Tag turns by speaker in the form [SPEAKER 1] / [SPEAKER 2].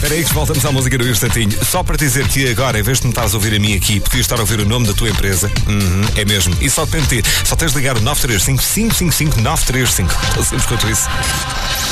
[SPEAKER 1] Espera aí que voltamos à música do instantinho. Só para dizer que agora, em vez de me estás a ouvir a mim aqui, podias estar a ouvir o nome da tua empresa. É mesmo. E só depende de ti. Só tens de ligar o 935 555 935. Tão simples quanto isso.